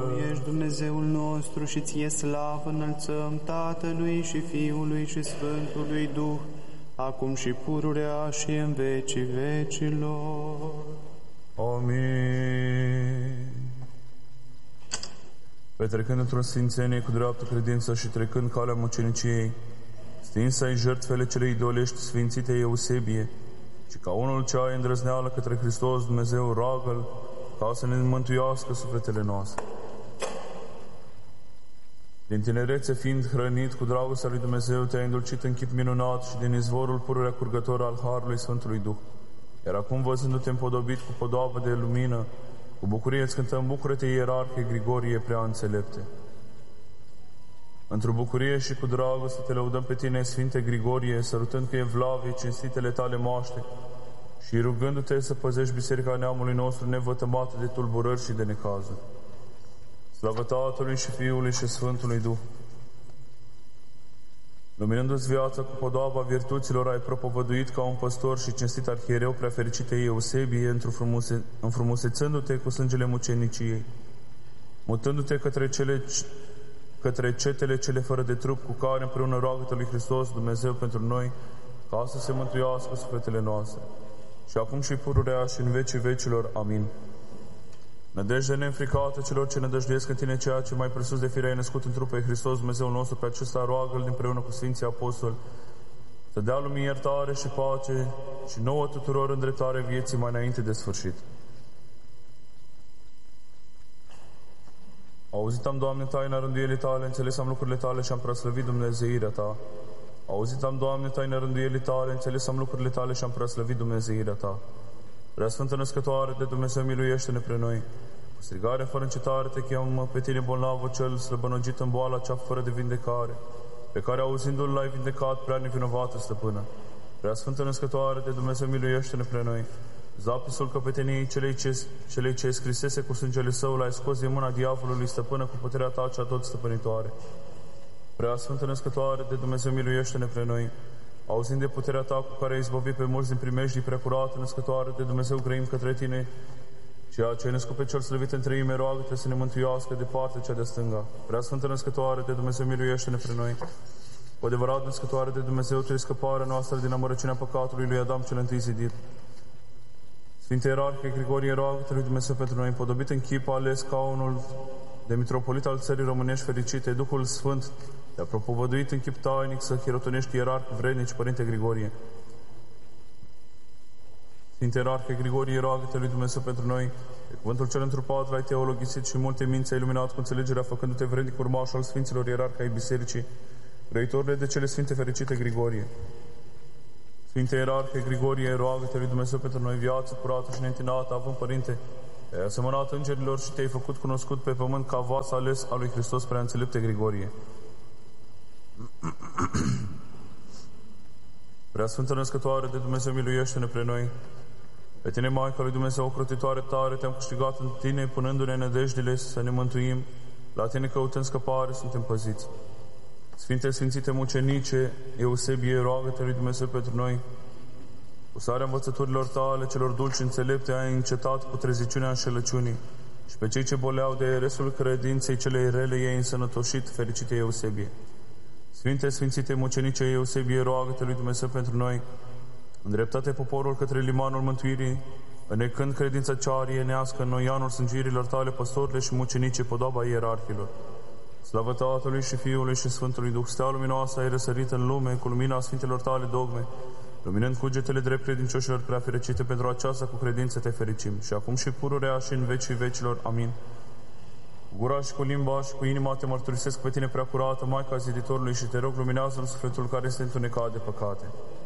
Ești Dumnezeul nostru și ție slavă înălțăm Tatălui și Fiului și Sfântului Duh, acum și pururea și în vecii vecilor. Amin. Petrecând într-o sfințenie cu dreaptă credință și trecând calea muceniciei, stins ai jertfele cele idolești sfințite Eusebie, și ca unul ce ai îndrăzneală către Hristos Dumnezeu, roagă-L ca să ne mântuiască sufletele noastre. Din tinerețe fiind hrănit cu dragostea lui Dumnezeu, te-ai îndulcit în chip minunat și din izvorul pururea curgător al Harului Sfântului Duh. Iar acum, văzându-te împodobit cu podoabă de lumină, cu bucurie îți cântăm: bucură-te, ierarhie Grigorie prea înțelepte. Într-o bucurie și cu dragoste te lăudăm pe tine, Sfinte Grigorie, sărutând cu evlavie cinstitele tale moaște și rugându-te să păzești biserica neamului nostru nevătămată de tulburări și de necazuri. Slavă Tatălui și Fiului și Sfântului Duh. Luminându-ți viața cu podoaba virtuților, ai propovăduit ca un păstor și cinstit arhiereu preafericite Eusebie, înfrumusețându-te cu sângele muceniciei, mutându-te către cetele cele fără de trup, cu care împreună roagă-te lui Hristos Dumnezeu pentru noi, ca să se mântuiască sufletele noastre. Și acum și pururea și în vecii vecilor. Amin. Nădejde neînfricată celor ce nădăjduiesc în tine, ceea ce mai presus de fire ai născut în trup pe Hristos Dumnezeu nostru, pe acesta roagă-L împreună cu Sfinții Apostoli, să dea lumii iertare și pace și nouă tuturor îndreptare vieții mai înainte de sfârșit. Auzit am, Doamne, taina rânduielii Tale, înțeles am lucrurile Tale și am preaslăvit Dumnezeirea Ta. Auzit am, Doamne, taina rânduielii Tale, înțeles am lucrurile Tale și am preaslăvit Dumnezeirea Ta. Preasfântă Născătoare de Dumnezeu, miluiește-ne pre noi. Cu strigare fără încetare te cheamă pe tine, bolnavul cel slăbănogit în boala cea fără de vindecare, pe care auzindu-l l-ai vindecat, prea nevinovată stăpână. Preasfântă Născătoare de Dumnezeu, miluiește-ne pre noi. Zapisul căpeteniei celei ce scrisese cu sângele său l-ai scos din mâna diavolului, stăpână, cu puterea ta cea tot stăpânitoare. Preasfântă Născătoare de Dumnezeu, miluiește-ne pre noi. Auzind de puterea ta cu care ai izbăvit pe mulți din primejdii, preacurată Născătoare de Dumnezeu, grăim către tine, ceea ce ai născut pe cel slăvit în treime, roagă-te să ne mântuiască de partea cea de stânga. Preasfântă Născătoare de Dumnezeu, miluiește-ne pre noi. Cu adevărat, Născătoare de Dumnezeu, tu ești scăparea noastră din amărăciunea păcatului lui Adam cel întâi zidit. Sfinte Ierarhie Grigorie, roagă-te lui Dumnezeu pentru noi, împodobit în chip ales ca unul de mitropolit al țării românești fericite, Duhul Sfânt te-a propovăduit în chip tainic să chirotonești ierarhi vrednici, Părinte Grigorie. Sfinte Ierarhie Grigorie, roagă-te lui Dumnezeu pentru noi, pe cuvântul cel întrupat l-ai teologisit și multe minți ai iluminat cu înțelegerea, făcându-te vrednic urmaș al Sfinților Ierarhi ai Bisericii, grăitorile de cele Sfinte Fericite Grigorie. Sfinte Ierarhie Grigorie, roagă-te lui Dumnezeu pentru noi, viață curată și neîntinată, având, Părinte, te-ai asemănat îngerilor și te-ai făcut cunoscut pe pământ ca vas ales al lui Hristos prea înțelepte Grigorie. Preasfântă Născătoare de Dumnezeu, miluiește-ne pre noi. Pe tine, Maica lui Dumnezeu, ocrotitoare tare, te-am câștigat în tine, punându-ne nădejdile să ne mântuim. La tine căutând scăpare, suntem păziți. Sfinte Sfințite Mucenice Eusebie, roagă-te lui Dumnezeu pentru noi. Cu sarea învățăturilor tale, celor dulci înțelepte, ai încetat cu treziciunea înșelăciunii și pe cei ce boleau de restul credinței celei rele ei însănătoșit, fericite Eusebie. Sfinte Sfințite Mucenice Eusebie, roagă-te lui Dumnezeu pentru noi. Îndreptate poporul către limanul mântuirii, înecând credința cea arienească în noianul sângirilor tale, păstorile și mucenice, podoaba ierarhilor. Slavă Tatălui și Fiului și Sfântului Duh, stea luminoasă ai răsărit în lume cu lumina Sfintelor tale dogme, luminând cugetele drept credincioșilor prea fericite. Pentru aceasta cu credință te fericim și acum și pururea și în vecii vecilor. Amin. Cu gura și cu limba și cu inima te mărturisesc pe tine prea curată, Maica Ziditorului, și te rog, luminează în sufletul care este întunecat de păcate.